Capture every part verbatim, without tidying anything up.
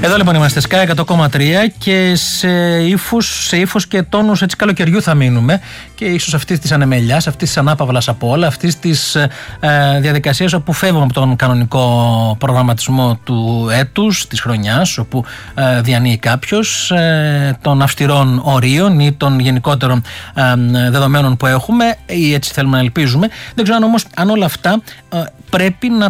Εδώ λοιπόν είμαστε Sky εκατό κόμμα τρία και σε ύφους, σε ύφους και τόνους έτσι καλοκαιριού θα μείνουμε και ίσως αυτής της ανεμελιάς, αυτής της ανάπαυλας από όλα, αυτής της ε, διαδικασίας όπου φεύγουμε από τον κανονικό προγραμματισμό του έτους, της χρονιάς, όπου ε, διανύει κάποιος, ε, των αυστηρών ορίων ή των γενικότερων ε, δεδομένων που έχουμε ή έτσι θέλουμε να ελπίζουμε. Δεν ξέρω αν όμως αν όλα αυτά ε, πρέπει να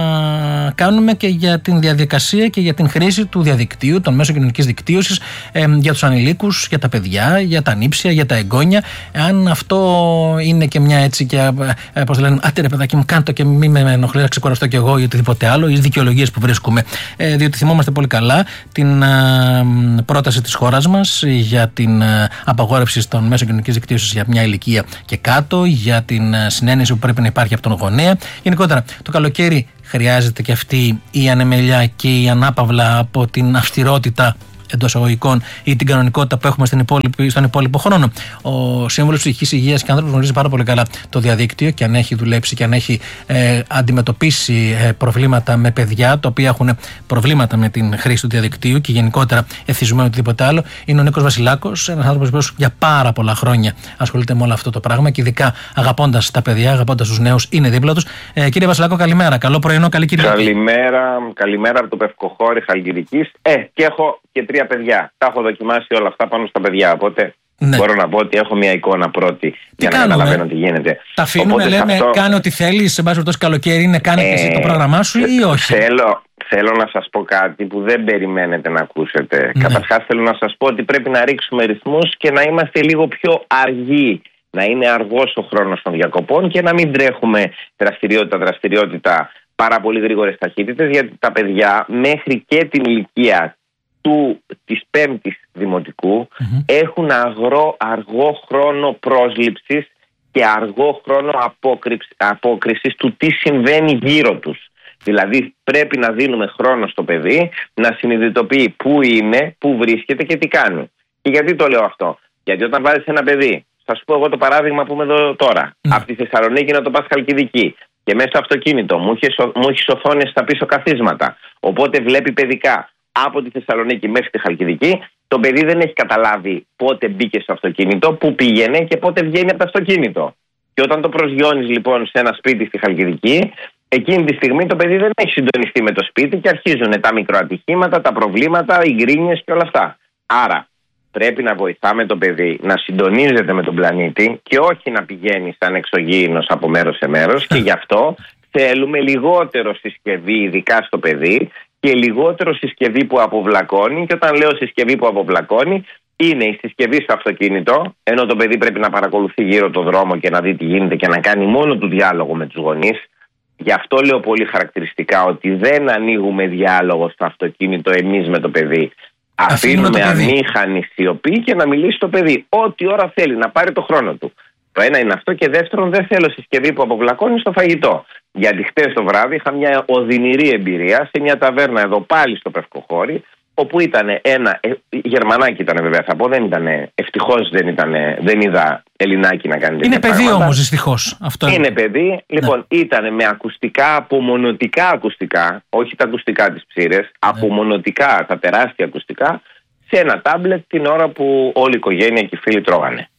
τα κάνουμε και για την διαδικασία και για την χρήση του διαδικτύου, των μέσων κοινωνικής δικτύωσης, ε, για τους ανηλίκους, για τα παιδιά, για τα νήψια, για τα εγγόνια. Αν αυτό είναι και μια έτσι και ε, πώς λένε, άτε ρε παιδάκι μου, κάντο και μην με ενοχλεί να ξεκουραστώ κι εγώ ή οτιδήποτε άλλο, ή δικαιολογίες που βρίσκουμε. Ε, διότι θυμόμαστε πολύ καλά την ε, πρόταση της χώρας μας για την ε, απαγόρευση των μέσων κοινωνικής δικτύωσης για μια ηλικία και κάτω, για την ε, συνένεση που πρέπει να υπάρχει από τον γονέα. Γενικότερα, το καλοκαίρι χρειάζεται και αυτή η ανεμελιά και η ανάπαυλα από την αυστηρότητα εντός αγωγικών ή την κανονικότητα που έχουμε στην υπόλοιπη, στον υπόλοιπο χρόνο. Ο Σύμβουλος Ψυχικής Υγείας και Άνθρωπους γνωρίζει πάρα πολύ καλά το διαδίκτυο και αν έχει δουλέψει και αν έχει ε, αντιμετωπίσει ε, προβλήματα με παιδιά τα οποία έχουν προβλήματα με την χρήση του διαδικτύου και γενικότερα εθισμό ή οτιδήποτε άλλο. Είναι ο Νίκος Βασιλάκος, ένας άνθρωπος που για πάρα πολλά χρόνια ασχολείται με όλο αυτό το πράγμα και ειδικά αγαπώντας τα παιδιά, αγαπώντας τους νέους, είναι δίπλα τους. Ε, κύριε Βασιλάκο, καλημέρα. Καλό πρωινό, καλή Κυριακή. Καλημέρα, καλημέρα από το Πευκοχώρι Χαλκιδικής. Ε, και έχω και τρία παιδιά. Τα έχω δοκιμάσει όλα αυτά πάνω στα παιδιά. Οπότε ναι, μπορώ να πω ότι έχω μια εικόνα πρώτη τι για να κάνουμε, καταλαβαίνω τι γίνεται. Τα αφήνουμε, οπότε, λέμε, αυτό... κάνε ό,τι θέλεις, σε βάση το καλοκαίρι, είναι κάνε ε, και εσύ το πρόγραμμά σου ή όχι? Θέλω, θέλω να σας πω κάτι που δεν περιμένετε να ακούσετε. Ναι. Καταρχάς θέλω να σας πω ότι πρέπει να ρίξουμε ρυθμούς και να είμαστε λίγο πιο αργοί. Να είναι αργός ο χρόνος των διακοπών και να μην τρέχουμε δραστηριότητα, δραστηριότητα πάρα πολύ γρήγορες ταχύτητες, γιατί τα παιδιά μέχρι και την ηλικία του, της πέμπτης δημοτικού mm-hmm. έχουν αγρό, αργό χρόνο πρόσληψης και αργό χρόνο απόκρυψης, απόκρισης του τι συμβαίνει γύρω τους. Δηλαδή πρέπει να δίνουμε χρόνο στο παιδί να συνειδητοποιεί πού είναι, πού βρίσκεται και τι κάνει. Και γιατί το λέω αυτό? Γιατί όταν βάζεις ένα παιδί, θα σου πω εγώ το παράδειγμα που είμαι εδώ τώρα, mm. από τη Θεσσαλονίκη να το πας Χαλκιδική και μέσα στο αυτοκίνητο μου έχει οθόνες στα πίσω καθίσματα, οπότε βλέπει παιδικά από τη Θεσσαλονίκη μέχρι τη Χαλκιδική. Το παιδί δεν έχει καταλάβει πότε μπήκε στο αυτοκίνητο, πού πήγαινε και πότε βγαίνει από το αυτοκίνητο. Και όταν το προσγειώνεις λοιπόν σε ένα σπίτι στη Χαλκιδική, εκείνη τη στιγμή το παιδί δεν έχει συντονιστεί με το σπίτι και αρχίζουν τα μικροατυχήματα, τα προβλήματα, οι γκρίνιες και όλα αυτά. Άρα πρέπει να βοηθάμε το παιδί να συντονίζεται με τον πλανήτη και όχι να πηγαίνει σαν εξωγήινος από μέρος σε μέρος, και γι' αυτό θέλουμε λιγότερο συσκευή, ειδικά στο παιδί, και λιγότερο συσκευή που αποβλακώνει. Και όταν λέω συσκευή που αποβλακώνει, είναι η συσκευή στο αυτοκίνητο, ενώ το παιδί πρέπει να παρακολουθεί γύρω το δρόμο και να δει τι γίνεται και να κάνει μόνο του διάλογο με τους γονείς. Γι' αυτό λέω πολύ χαρακτηριστικά ότι δεν ανοίγουμε διάλογο στο αυτοκίνητο εμείς με το παιδί. Αφήνουμε αμήχανη σιωπή και να μιλήσει το παιδί ό,τι ώρα θέλει, να πάρει το χρόνο του. Το ένα είναι αυτό, και δεύτερον, δεν θέλω συσκευή που αποβλακώνει στο φαγητό. Γιατί χτες το βράδυ είχα μια οδυνηρή εμπειρία σε μια ταβέρνα εδώ πάλι στο Πευκοχώρι, όπου ήταν ένα. Ε, Γερμανάκι ήταν, βέβαια, θα πω, δεν ήταν. Ευτυχώς δεν, δεν είδα Ελληνάκι να κάνει. Είναι παιδί όμως, δυστυχώς. Αυτό είναι παιδί. Λοιπόν, ναι, ήταν με ακουστικά, απομονωτικά ακουστικά, όχι τα ακουστικά της ψήρες, ναι, απομονωτικά, τα τεράστια ακουστικά, σε ένα τάμπλετ την ώρα που όλη η οικογένεια και οι φίλοι τρώγανε.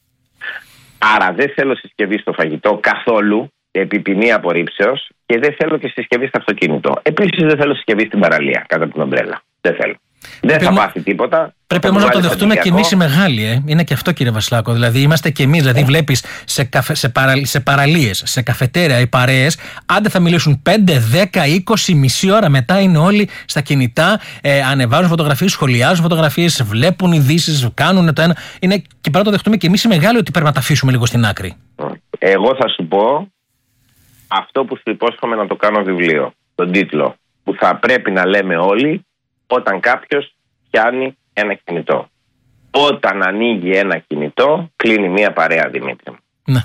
Άρα δεν θέλω συσκευή στο φαγητό καθόλου, επί ποινή απορρίψεως, και δεν θέλω και συσκευή στο αυτοκίνητο. Επίσης δεν θέλω συσκευή στην παραλία, κάτω από την ομπρέλα. Δεν θέλω. Δεν θα πάθει τίποτα. Πρέπει όμως να το δεχτούμε και εμείς οι μεγάλοι, ε. Είναι και αυτό, κύριε Βασιλάκο. Δηλαδή είμαστε και εμείς. Δηλαδή βλέπεις σε, καφε, σε, παρα, σε παραλίες, σε καφετέρια, οι παρέες, άντε θα μιλήσουν πέντε, δέκα, είκοσι, μισή ώρα μετά είναι όλοι στα κινητά, ε, ανεβάζουν φωτογραφίες, σχολιάζουν φωτογραφίες, βλέπουν ειδήσεις, κάνουν το ένα. Είναι, και πρέπει να το δεχτούμε και εμείς οι μεγάλοι ότι πρέπει να τα αφήσουμε λίγο στην άκρη. Εγώ θα σου πω αυτό που σου υπόσχομαι να το κάνω βιβλίο. Τον τίτλο που θα πρέπει να λέμε όλοι όταν κάποιος πιάνει ένα κινητό. Όταν ανοίγει ένα κινητό, κλείνει μία παρέα, Δημήτρη. Ναι.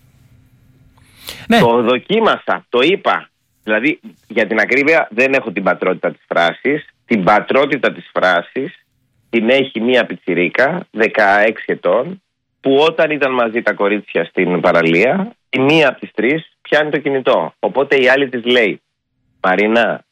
Το δοκίμασα, το είπα. Δηλαδή, για την ακρίβεια, δεν έχω την πατρότητα της φράσης. Την πατρότητα της φράσης την έχει μία πιτσιρίκα, δεκαέξι ετών, που όταν ήταν μαζί τα κορίτσια στην παραλία, η μία από τις τρεις πιάνει το κινητό. Οπότε η άλλη της λέει: Μαρίνα,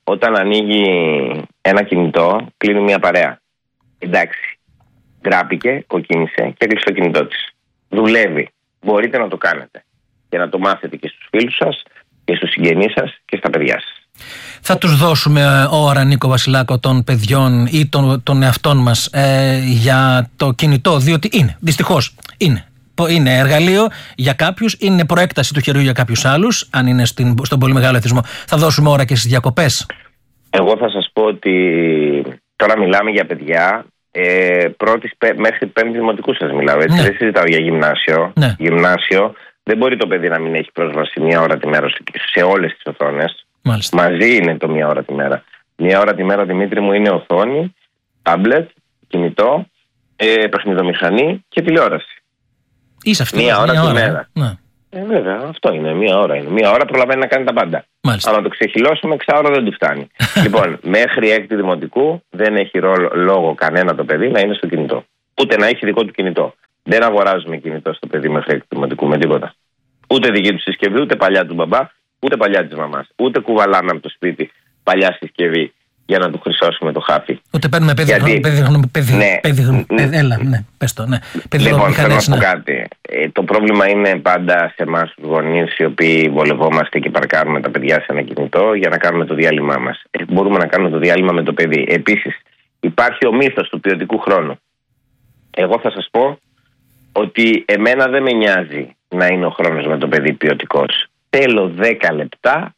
όταν ανοίγει ένα κινητό, κλείνει μια παρέα. Εντάξει, γκράπηκε, κοκκίνησε και έκλεισε το κινητό της. Δουλεύει. Μπορείτε να το κάνετε και να το μάθετε και στους φίλους σας και στους συγγενείς σας και στα παιδιά σας. Θα τους δώσουμε ώρα, Νίκο Βασιλάκο, των παιδιών ή των, των εαυτών μας ε, για το κινητό, διότι είναι, δυστυχώς είναι. Είναι εργαλείο για κάποιους, είναι προέκταση του χεριού για κάποιους άλλους. Αν είναι στην, στον πολύ μεγάλο εθισμό, θα δώσουμε ώρα και στις διακοπές. Εγώ θα σας πω ότι τώρα μιλάμε για παιδιά ε, πρώτης μέχρι πέμπτη δημοτικού σας μιλάω. Έτσι. Ναι. Δεν συζητάω για γυμνάσιο. Ναι. Γυμνάσιο δεν μπορεί το παιδί να μην έχει πρόσβαση μία ώρα τη μέρα σε όλες τις οθόνες. Μάλιστα. Μαζί είναι το μία ώρα τη μέρα. Μία ώρα τη μέρα, Δημήτρη μου, είναι οθόνη, τάμπλετ, κινητό, ε, παιχνιδομηχανή και τηλεόραση. Είσαι αυτή μία ώρα μία τη ώρα, μέρα. Ναι. Ε, βέβαια, αυτό είναι. Μία ώρα είναι. Μία ώρα προλαβαίνει να κάνει τα πάντα. Μάλιστα. Αν το ξεχυλώσουμε, εξάωρο δεν του φτάνει. Λοιπόν, μέχρι έκτη δημοτικού δεν έχει ρόλο, λόγο κανένα το παιδί να είναι στο κινητό. Ούτε να έχει δικό του κινητό. Δεν αγοράζουμε κινητό στο παιδί μέχρι έκτη δημοτικού με τίποτα. Ούτε δική του συσκευή, ούτε παλιά του μπαμπά, ούτε παλιά τη μαμά. Ούτε κουβαλάμε από το σπίτι παλιά συσκευή για να του χρυσώσουμε το χάπι. Ούτε παίρνουμε παιδί Γιατί... παιδί, ναι, παιδί, ναι, έλα, ναι, πες το, ναι. Λοιπόν, θέλω να πω κάτι. Ε, το πρόβλημα είναι πάντα σε εμάς τους γονείς, οι οποίοι βολευόμαστε και παρκάρουμε τα παιδιά σε ένα κινητό για να κάνουμε το διάλειμμά μας. Ε, μπορούμε να κάνουμε το διάλειμμα με το παιδί. Επίσης, υπάρχει ο μύθος του ποιοτικού χρόνου. Εγώ θα σας πω ότι εμένα δεν με νοιάζει να είναι ο χρόνος με το παιδί ποιοτικός. Θέλω δέκα λεπτά,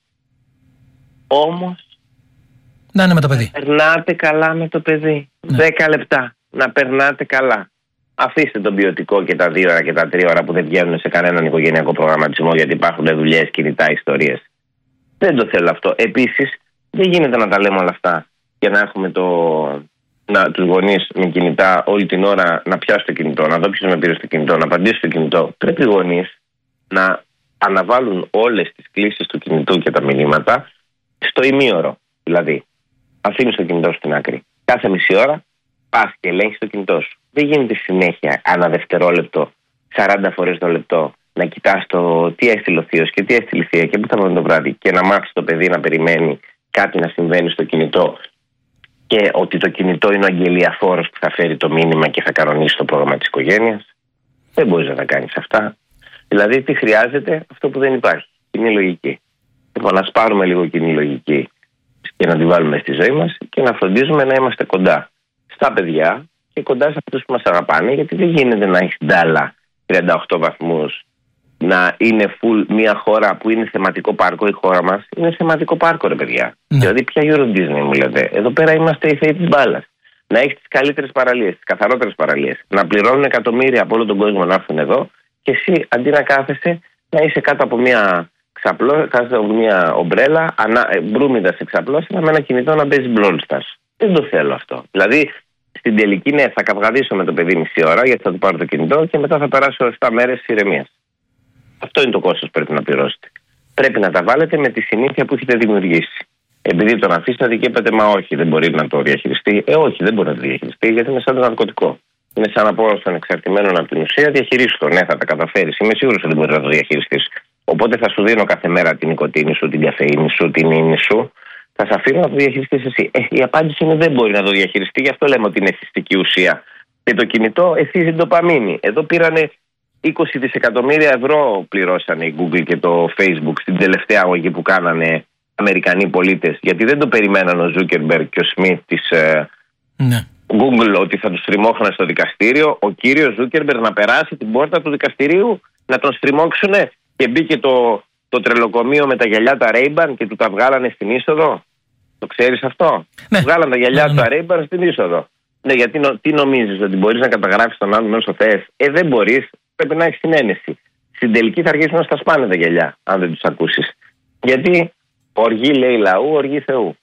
όμως να είναι με το παιδί. Να περνάτε καλά με το παιδί. Ναι. δέκα λεπτά. Να περνάτε καλά. Αφήστε τον ποιοτικό και τα δύο ώρα και τα τρία ώρα που δεν βγαίνουν σε κανέναν οικογενειακό προγραμματισμό, γιατί υπάρχουν δουλειές, κινητά, ιστορίες. Δεν το θέλω αυτό. Επίσης, δεν γίνεται να τα λέμε όλα αυτά και να έχουμε το... να, τους γονείς με κινητά όλη την ώρα να πιάσουν το κινητό, να δω ποιος με πήρε στο κινητό, να απαντήσει στο κινητό. Πρέπει οι γονείς να αναβάλουν όλες τις κλήσεις του κινητού και τα μηνύματα στο ημίωρο. Δηλαδή, αφήνεις το κινητό στην άκρη. Κάθε μισή ώρα πας και ελέγχεις το κινητό σου. Δεν γίνεται συνέχεια ανά δευτερόλεπτο, σαράντα φορές το λεπτό, να κοιτάς το τι έστειλε ο θείος και τι έστειλε η θεία και πού θα πάμε το βράδυ και να μάθεις το παιδί να περιμένει κάτι να συμβαίνει στο κινητό και ότι το κινητό είναι ο αγγελιαφόρος που θα φέρει το μήνυμα και θα κανονίσει το πρόγραμμα της οικογένειας. Δεν μπορείς να τα κάνεις αυτά. Δηλαδή, τι χρειάζεται? Αυτό που δεν υπάρχει. Κοινή λογική. Λοιπόν, ας πάρουμε λίγο κοινή λογική και να τη βάλουμε στη ζωή μας και να φροντίζουμε να είμαστε κοντά στα παιδιά και κοντά σε αυτούς που μας αγαπάνε, γιατί δεν γίνεται να έχει ντάλα τριάντα οκτώ βαθμούς, να είναι full μια χώρα που είναι θεματικό πάρκο. Η χώρα μας είναι θεματικό πάρκο, ρε παιδιά. Mm. Δηλαδή, ποια Euro Disney μου λέτε? Εδώ πέρα είμαστε οι θεοί της μπάλας. Να έχει τις καλύτερες παραλίες, τις καθαρότερες παραλίες, να πληρώνουν εκατομμύρια από όλο τον κόσμο να έρθουν εδώ και εσύ αντί να κάθεσαι να είσαι κάτω από μια ξαπλώ, κάτω από μια ομπρέλα, μπρούμιδα σε ξαπλώσιμα με ένα κινητό να παίζει Brawl Stars. Δεν το θέλω αυτό. Δηλαδή, στην τελική, ναι, θα καυγαδίσω με το παιδί μισή ώρα γιατί θα του πάρω το κινητό και μετά θα περάσω επτά μέρες ηρεμίας. Αυτό είναι το κόστος που πρέπει να πληρώσετε. Πρέπει να τα βάλετε με τη συνήθεια που έχετε δημιουργήσει. Επειδή τον αφήσατε και είπατε, μα όχι, δεν μπορεί να το διαχειριστεί. Ε, όχι, δεν μπορεί να το διαχειριστεί, γιατί είναι σαν το ναρκωτικό. Είναι σαν να πω στον εξαρτημένο από την ουσία, διαχειρίσου το. Ναι, θα τα καταφέρει. Είμαι σίγουρος ότι δεν μπορεί να το διαχειριστεί. Οπότε θα σου δίνω κάθε μέρα την νοικοτήνη σου, την καφεΐνη σου, την ίνη σου. Θα σε αφήνω να το διαχειριστεί εσύ. Ε, η απάντηση είναι δεν μπορεί να το διαχειριστεί, γι' αυτό λέμε ότι είναι εθιστική ουσία. Και το κινητό εθίζει ντοπαμίνη. Εδώ πήρανε είκοσι δισεκατομμύρια ευρώ πληρώσανε η Google και το Facebook στην τελευταία αγωγή που κάνανε Αμερικανοί πολίτες. Γιατί δεν το περιμέναν ο Ζούκερμπεργκ και ο Σμιθ της ε, ναι. Google ότι θα τους στριμώχναν στο δικαστήριο. Ο κύριος Ζούκερμπεργκ να περάσει την πόρτα του δικαστηρίου, να τον στριμώξουνε και μπήκε το, το τρελοκομείο με τα γυαλιά τα Ray-Ban και του τα βγάλανε στην είσοδο. Το ξέρεις αυτό? Ναι. Βγάλανε τα γυαλιά ναι, ναι. τα Ray-Ban στην είσοδο. Ναι, γιατί νο, τι νομίζεις, ότι μπορείς να καταγράψεις τον άλλον όσο θες? Ε, δεν μπορείς. Πρέπει να έχεις συνένεση. Στην τελική θα αρχίσουν να στα σπάνε τα γυαλιά, αν δεν τους ακούσεις. Γιατί οργή λέει λαού, οργή Θεού.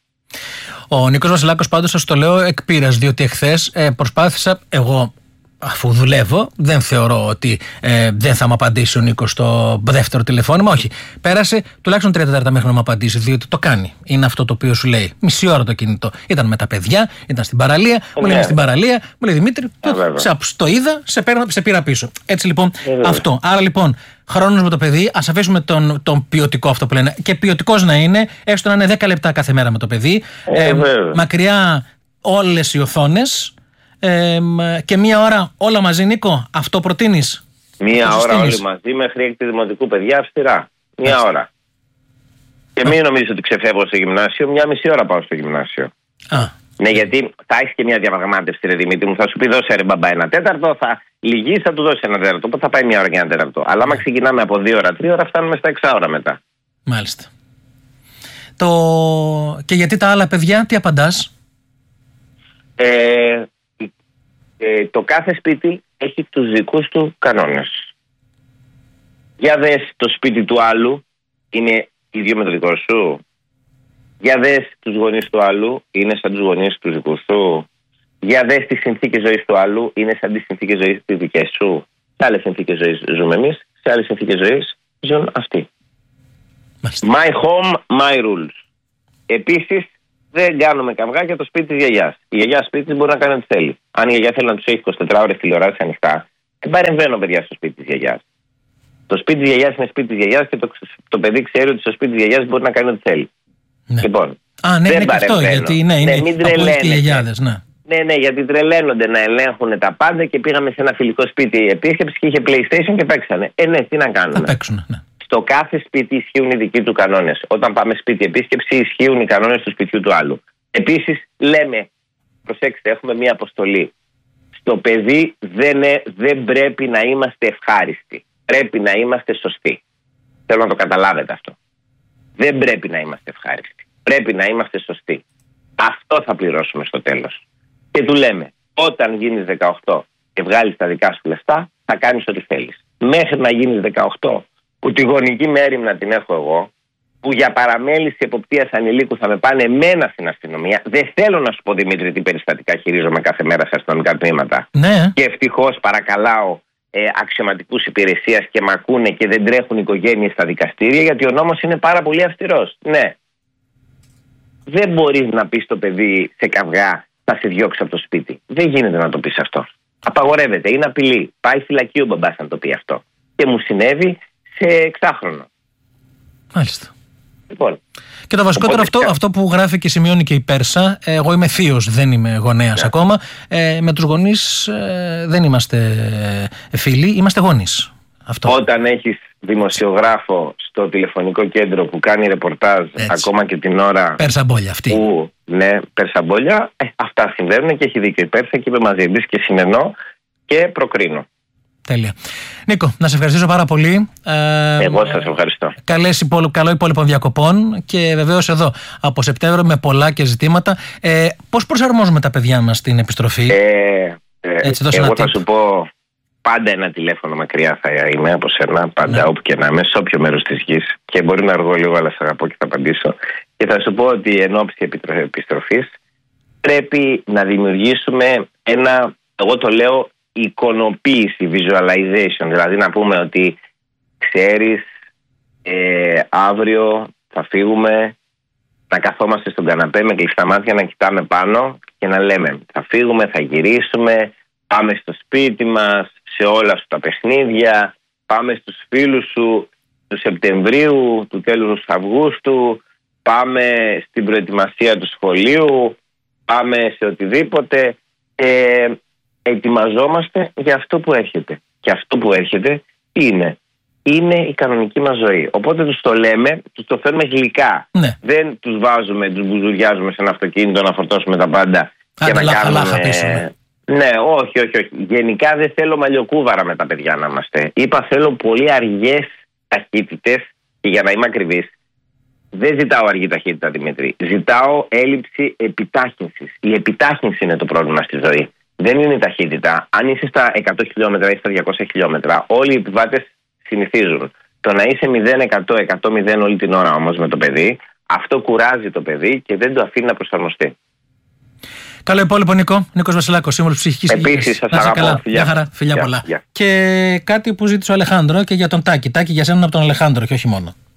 Ο Νίκος Βασιλάκος, πάντως σας το λέω εκ πείρας, διότι εχθές ε, προσπάθησα εγώ, αφού δουλεύω, δεν θεωρώ ότι ε, δεν θα μου απαντήσει ο Νίκος στο δεύτερο τηλεφώνημα. Όχι. Πέρασε τουλάχιστον τρία τέταρτα μέχρι να μου απαντήσει, διότι το κάνει. Είναι αυτό το οποίο σου λέει. Μισή ώρα το κινητό. Ήταν με τα παιδιά, ήταν στην παραλία. Ε, μου λέει στην παραλία, μου λέει Δημήτρη, το, σε, το είδα, σε, πέρα, σε πήρα πίσω. Έτσι λοιπόν, ε, αυτό. Άρα λοιπόν, χρόνος με το παιδί, ας αφήσουμε τον, τον ποιοτικό αυτό που λένε, και ποιοτικός να είναι, έστω να είναι δέκα λεπτά κάθε μέρα με το παιδί, ε, ε, μακριά όλες οι οθόνες, ε, και μία ώρα όλα μαζί, Νίκο, αυτό προτείνεις? Μία ώρα όλοι μαζί μέχρι έκτη δημοτικού, παιδιά, αυστηρά. Μία Άς. ώρα. Και μην νομίζεις ότι ξεφεύγω στο γυμνάσιο, μια μισή ώρα πάω στο γυμνάσιο. Α. Ναι, γιατί θα έχει και μια διαπραγμάτευση, ρε Δημήτρη μου. Θα σου πει δώσε ρε μπαμπά ένα τέταρτο, θα λυγεί, θα του δώσει ένα τέταρτο. Οπότε θα πάει μια ώρα και ένα τέταρτο. Αλλά άμα ξεκινάμε από δύο ώρα, τρία ώρα, φτάνουμε στα έξι ώρα μετά. Μάλιστα. Το... Και γιατί τα άλλα παιδιά, τι απαντάς? Ε, ε, το κάθε σπίτι έχει τους δικούς του κανόνες. Για δες το σπίτι του άλλου, είναι ίδιο με το δικό σου. Για δες τους γονείς του άλλου, είναι σαν τους γονείς του δικούς σου. Για δες τις συνθήκες ζωής του άλλου, είναι σαν τις συνθήκες ζωής τις δικές σου. Σε άλλες συνθήκες ζωής ζούμε εμείς, σε άλλες συνθήκες ζωής ζουν αυτοί. Μάλιστα. My home, my rules. Επίσης, δεν κάνουμε καυγά για το σπίτι της γιαγιάς. Η γιαγιά σπίτι της μπορεί να κάνει ό,τι θέλει. Αν η γιαγιά θέλει να τους έχει είκοσι τέσσερις ώρες τηλεοράση ανοιχτά, δεν παρεμβαίνω, παιδιά, στο σπίτι της γιαγιάς. Το σπίτι της γιαγιάς είναι σπίτι της γιαγιάς και το, το παιδί ξέρει ότι στο σπίτι της γιαγιάς μπορεί να κάνει ό,τι θέλει. Ναι. Λοιπόν, Α, ναι, δεν είναι και αυτό, γιατί ναι, είναι ναι, μην τρελαίνετε. Ναι. ναι, ναι, γιατί τρελαίνονται να ελέγχουν τα πάντα και πήγαμε σε ένα φιλικό σπίτι επίσκεψη και είχε PlayStation και παίξανε. Ε, ναι, τι να κάνουμε. Θα παίξουν, ναι. Στο κάθε σπίτι ισχύουν οι δικοί του κανόνες. Όταν πάμε σπίτι επίσκεψη, ισχύουν οι κανόνες του σπιτιού του άλλου. Επίσης, λέμε, προσέξτε, έχουμε μία αποστολή. Στο παιδί δεν, δεν πρέπει να είμαστε ευχάριστοι. Πρέπει να είμαστε σωστοί. Θέλω να το καταλάβετε αυτό. Δεν πρέπει να είμαστε ευχάριστοι. Πρέπει να είμαστε σωστοί. Αυτό θα πληρώσουμε στο τέλος. Και του λέμε, όταν γίνεις δεκαοκτώ και βγάλεις τα δικά σου λεφτά, θα κάνεις ό,τι θέλεις. Μέχρι να γίνεις δεκαοκτώ, που τη γονική μέριμνα την έχω εγώ, που για παραμέληση εποπτείας ανηλίκου θα με πάνε εμένα στην αστυνομία. Δεν θέλω να σου πω, Δημήτρη, τι περιστατικά χειρίζομαι κάθε μέρα σε αστυνομικά τμήματα. Ναι. Και ευτυχώς παρακαλάω ε, αξιωματικούς υπηρεσίας και μ' ακούνε και δεν τρέχουν οικογένειες στα δικαστήρια, γιατί ο νόμος είναι πάρα πολύ αυστηρός. Ναι. Δεν μπορείς να πεις στο παιδί σε καυγά, θα σε διώξω από το σπίτι. Δεν γίνεται να το πεις αυτό. Απαγορεύεται, είναι απειλή. Πάει φυλακή ο μπαμπάς να το πει αυτό. Και μου συνέβη σε εξάχρονο. Μάλιστα. Λοιπόν, και το βασικότερο αυτό, αυτό που γράφει και σημειώνει και η Πέρσα, εγώ είμαι θείος, δεν είμαι γονέας yeah. ακόμα, ε, με τους γονείς ε, δεν είμαστε φίλοι, είμαστε γονείς. Αυτό. Όταν έχεις δημοσιογράφο στο τηλεφωνικό κέντρο που κάνει ρεπορτάζ, έτσι, ακόμα και την ώρα Περσαμπόλια αυτή. Που, ναι, Περσαμπόλια, ε, αυτά συμβαίνουν και έχει δίκιο η Πέρσα και είπε μαζί της και συνενώ και προκρίνω. Τέλεια. Νίκο, να σε ευχαριστήσω πάρα πολύ. Εγώ σας ευχαριστώ. Καλές υπόλοι, καλό υπόλοιπο διακοπών και βεβαίως εδώ από Σεπτέμβριο με πολλά και ζητήματα. Ε, πώς προσαρμόζουμε τα παιδιά μας στην επιστροφή? Ε, ε, Έτσι, εγώ θα σου πω, πάντα ένα τηλέφωνο μακριά θα είμαι από σένα, πάντα, ναι, όπου και να είμαι, σε όποιο μέρος της γης. Και μπορεί να αργώ λίγο, αλλά σε αγαπώ και θα απαντήσω. Και θα σου πω ότι εν ώψη επιστροφής πρέπει να δημιουργήσουμε ένα, εγώ το λέω, εικονοποίηση, visualization, δηλαδή να πούμε ότι ξέρεις, ε, αύριο θα φύγουμε, να καθόμαστε στον καναπέ με κλειστά μάτια, να κοιτάμε πάνω και να λέμε θα φύγουμε, θα γυρίσουμε, πάμε στο σπίτι μας, σε όλα σου τα παιχνίδια, πάμε στους φίλους σου του Σεπτεμβρίου, του τέλους Αυγούστου, πάμε στην προετοιμασία του σχολείου, πάμε σε οτιδήποτε. ε, Ετοιμαζόμαστε για αυτό που έρχεται. Και αυτό που έρχεται είναι, είναι η κανονική μας ζωή. Οπότε τους το λέμε, τους το φέρνουμε γλυκά. Ναι. Δεν τους βάζουμε, τους μπουζουριάζουμε σε ένα αυτοκίνητο να φορτώσουμε τα πάντα και Άντε, να λάχα, κάνουμε... λάχα πίσουμε. Ναι, όχι, όχι, όχι. Γενικά δεν θέλω μαλλιοκούβαρα με τα παιδιά να είμαστε. Είπα θέλω πολύ αργές ταχύτητες και για να είμαι ακριβής, δεν ζητάω αργή ταχύτητα, Δημήτρη. Ζητάω έλλειψη επιτάχυνσης. Η επιτάχυνση είναι το πρόβλημα στη ζωή. Δεν είναι η ταχύτητα. Αν είσαι στα εκατό χιλιόμετρα ή στα διακόσια χιλιόμετρα, όλοι οι επιβάτες συνηθίζουν. Το να είσαι μηδέν εκατό, εκατό μηδέν όλη την ώρα όμως με το παιδί, αυτό κουράζει το παιδί και δεν το αφήνει να προσαρμοστεί. Καλό υπόλοιπο, Νίκο. Νίκος Βασιλάκος, σύμβουλος ψυχικής υγείας. Επίσης, σας αγαπώ. Καλά. Φιλιά. Γεια χαρά, φιλιά Γεια, πολλά. γεια. Και κάτι που ζήτησε ο Αλεχάνδρο και για τον Τάκη. Τάκη για σένα από τον Αλεχάνδρο και όχι μόνο.